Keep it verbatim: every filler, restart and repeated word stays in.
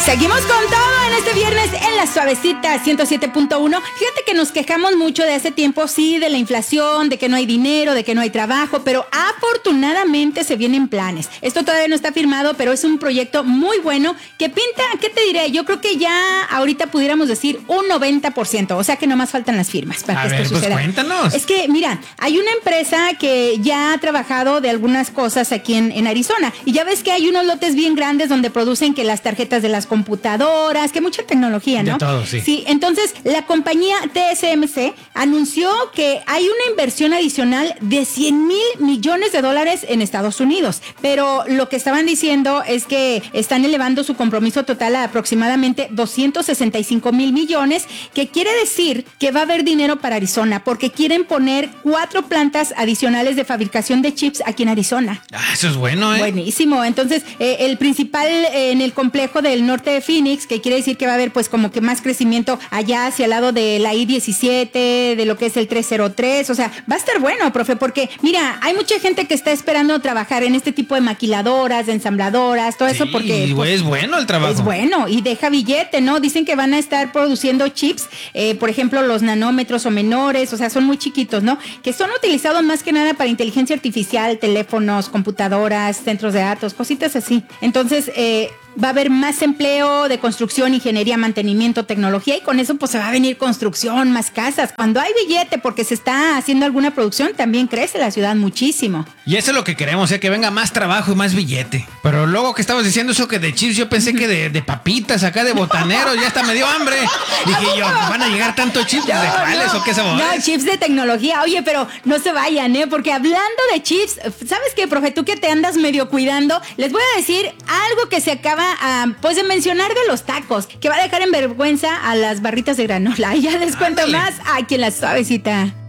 Seguimos con todo en este viernes en La Suavecita ciento siete punto uno. Fíjate que nos quejamos mucho de hace tiempo, sí, de la inflación, de que no hay dinero, de que no hay trabajo, pero afortunadamente se vienen planes. Esto todavía no está firmado, pero es un proyecto muy bueno que pinta, ¿qué te diré? Yo creo que ya ahorita pudiéramos decir un noventa por ciento, o sea que nomás faltan las firmas para A que ver, esto pues suceda. cuéntanos. Es que, mira, hay una empresa que ya ha trabajado de algunas cosas aquí en, en Arizona, y ya ves que hay unos lotes bien grandes donde producen que las tarjetas de las computadoras, que mucha tecnología, ¿no? De todo, sí. Sí, entonces la compañía T S M C anunció que hay una inversión adicional de cien mil millones de dólares en Estados Unidos, pero lo que estaban diciendo es que están elevando su compromiso total a aproximadamente doscientos sesenta y cinco mil millones, que quiere decir que va a haber dinero para Arizona, porque quieren poner cuatro plantas adicionales de fabricación de chips aquí en Arizona. Ah, eso es bueno, ¿eh? Buenísimo. Entonces, eh, el principal eh, en el complejo del norte de Phoenix, que quiere decir que va a haber pues como que más crecimiento allá hacia el lado de la I diecisiete, de lo que es el trescientos tres, o sea, va a estar bueno, profe, porque mira, hay mucha gente que está esperando trabajar en este tipo de maquiladoras, de ensambladoras, todo Sí, eso porque... y, pues, es bueno el trabajo. es bueno y deja billete, ¿no? Dicen que van a estar produciendo chips, eh, por ejemplo, los nanómetros o menores, o sea, son muy chiquitos, ¿no? Que son utilizados más que nada para inteligencia artificial, teléfonos, computadoras, centros de datos, cositas así. Entonces, eh, va a haber más empleo de construcción, ingeniería, mantenimiento, tecnología, y con eso pues se va a venir construcción, más casas. Cuando hay billete porque se está haciendo alguna producción, también crece la ciudad muchísimo. Y eso es lo que queremos, ¿eh? Que venga más trabajo y más billete. Pero luego que estabas diciendo eso que de chips, yo pensé que de, de papitas acá, de botaneros, ya hasta me dio hambre. Dije yo, ¿van a llegar tantos chips? ¿De cuáles o qué sabores? No, chips de tecnología. Oye, pero no se vayan, ¿eh? Porque hablando de chips, ¿sabes qué, profe? Tú que te andas medio cuidando, les voy a decir algo que se acaba Uh, pues de mencionar de los tacos, que va a dejar en vergüenza a las barritas de granola. Y ya les cuento Ándale. más aquí en La Suavecita.